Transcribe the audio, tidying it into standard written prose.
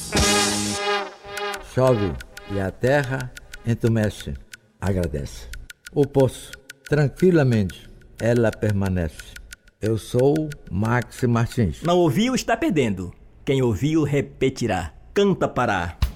Chove e a terra entumece, agradece. O poço, tranquilamente, ela permanece. Eu sou Max Martins. Não ouviu, está perdendo. Quem ouviu, repetirá. Canta Pará.